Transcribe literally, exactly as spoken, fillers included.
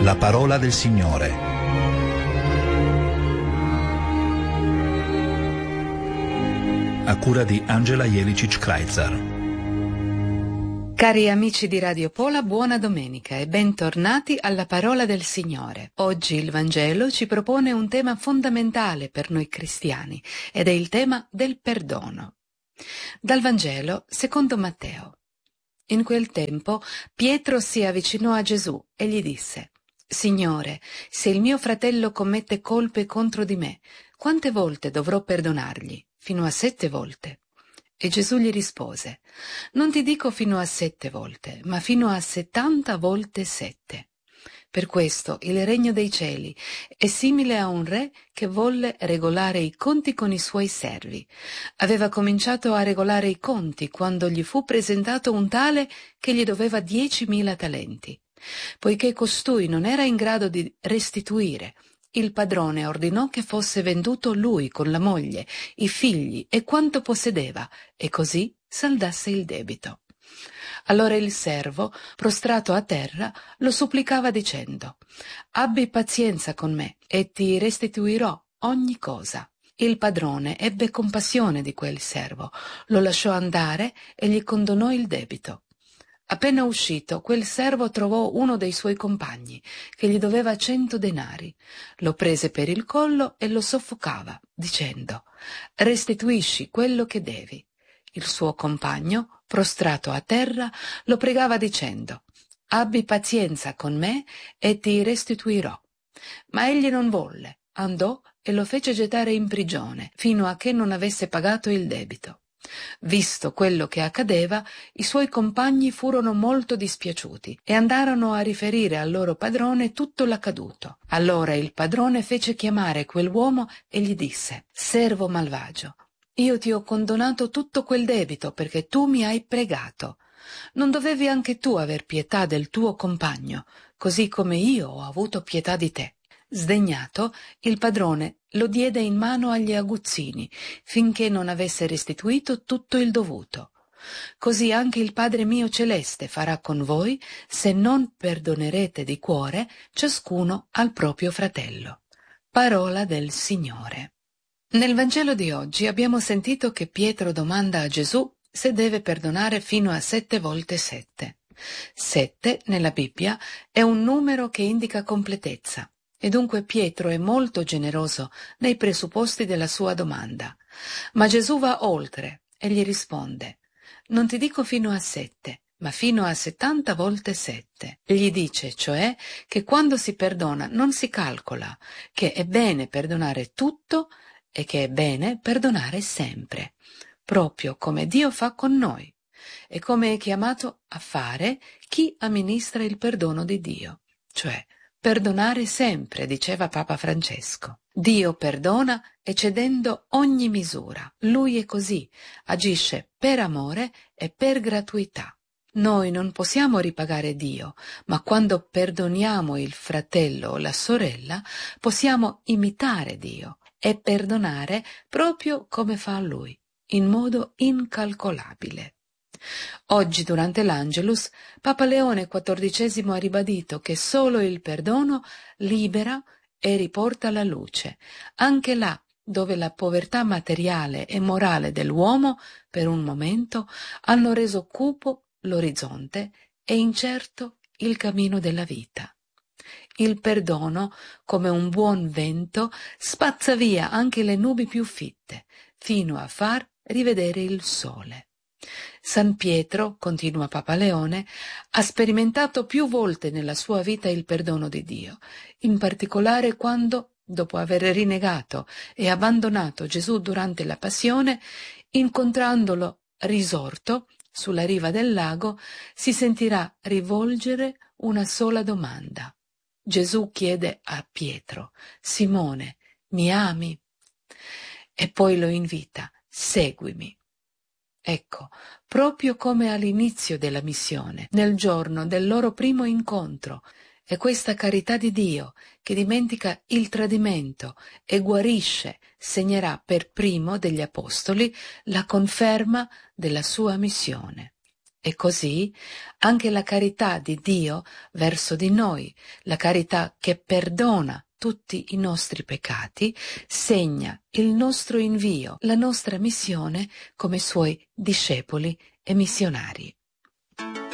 La parola del Signore. A cura di Angela Jelicic-Kreitzer. Cari amici di Radio Pola, buona domenica e bentornati alla Parola del Signore. Oggi il Vangelo ci propone un tema fondamentale per noi cristiani ed è il tema del perdono. Dal Vangelo secondo Matteo. In quel tempo Pietro si avvicinò a Gesù e gli disse: «Signore, se il mio fratello commette colpe contro di me, quante volte dovrò perdonargli? Fino a sette volte?» E Gesù gli rispose: «Non ti dico fino a sette volte, ma fino a settanta volte sette. Per questo il regno dei cieli è simile a un re che volle regolare i conti con i suoi servi. Aveva cominciato a regolare i conti quando gli fu presentato un tale che gli doveva diecimila talenti. Poiché costui non era in grado di restituire, il padrone ordinò che fosse venduto lui con la moglie, i figli e quanto possedeva, e così saldasse il debito. Allora il servo, prostrato a terra, lo supplicava dicendo: «Abbi pazienza con me e ti restituirò ogni cosa». Il padrone ebbe compassione di quel servo, lo lasciò andare e gli condonò il debito. Appena uscito, quel servo trovò uno dei suoi compagni, che gli doveva cento denari. Lo prese per il collo e lo soffocava, dicendo: «Restituisci quello che devi». Il suo compagno, prostrato a terra, lo pregava dicendo: «Abbi pazienza con me e ti restituirò». Ma egli non volle, andò e lo fece gettare in prigione, fino a che non avesse pagato il debito. Visto quello che accadeva, i suoi compagni furono molto dispiaciuti e andarono a riferire al loro padrone tutto l'accaduto. Allora il padrone fece chiamare quell'uomo e gli disse: «Servo malvagio, io ti ho condonato tutto quel debito perché tu mi hai pregato. Non dovevi anche tu aver pietà del tuo compagno, così come io ho avuto pietà di te?» Sdegnato, il padrone lo diede in mano agli aguzzini, finché non avesse restituito tutto il dovuto. Così anche il Padre mio celeste farà con voi, se non perdonerete di cuore ciascuno al proprio fratello. Parola del Signore. Nel Vangelo di oggi abbiamo sentito che Pietro domanda a Gesù se deve perdonare fino a sette volte sette. Sette, nella Bibbia, è un numero che indica completezza. E dunque Pietro è molto generoso nei presupposti della sua domanda. Ma Gesù va oltre e gli risponde: «Non ti dico fino a sette, ma fino a settanta volte sette». Gli dice, cioè, che quando si perdona non si calcola, che è bene perdonare tutto e che è bene perdonare sempre, proprio come Dio fa con noi e come è chiamato a fare chi amministra il perdono di Dio, cioè perdonare sempre, diceva Papa Francesco. Dio perdona eccedendo ogni misura. Lui è così, agisce per amore e per gratuità. Noi non possiamo ripagare Dio, ma quando perdoniamo il fratello o la sorella, possiamo imitare Dio e perdonare proprio come fa Lui, in modo incalcolabile. Oggi, durante l'Angelus, Papa Leone quattordicesimo ha ribadito che solo il perdono libera e riporta la luce, anche là dove la povertà materiale e morale dell'uomo, per un momento, hanno reso cupo l'orizzonte e incerto il cammino della vita. Il perdono, come un buon vento, spazza via anche le nubi più fitte, fino a far rivedere il sole. San Pietro, continua Papa Leone, ha sperimentato più volte nella sua vita il perdono di Dio, in particolare quando, dopo aver rinegato e abbandonato Gesù durante la Passione, incontrandolo risorto sulla riva del lago, si sentirà rivolgere una sola domanda. Gesù chiede a Pietro: «Simone, mi ami?» E poi lo invita: «Seguimi». Ecco, proprio come all'inizio della missione, nel giorno del loro primo incontro, è questa carità di Dio che dimentica il tradimento e guarisce, segnerà per primo degli apostoli la conferma della sua missione. E così anche la carità di Dio verso di noi, la carità che perdona tutti i nostri peccati, segna il nostro invio, la nostra missione come suoi discepoli e missionari.